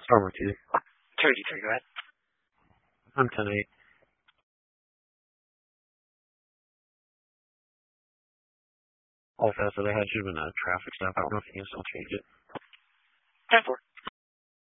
Star Martini. Terry, go ahead. I'm 10-8. All fast that I had should have been a traffic stop. I don't know if you can still change it. 10-4.